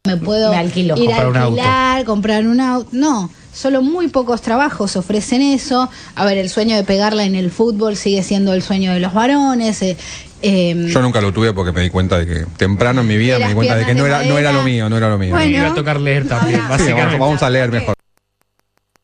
me puedo Me alquilo, ir a comprar un auto. alquilar, comprar un auto. No, solo muy pocos trabajos ofrecen eso. A ver, el sueño de pegarla en el fútbol sigue siendo el sueño de los varones. Yo nunca lo tuve porque me di cuenta de que temprano en mi vida De me di las cuenta de que piernas de no era lo madera. mío, no era lo mío. Bueno. Y va a tocar leer también, Sí, básicamente. vamos a leer mejor.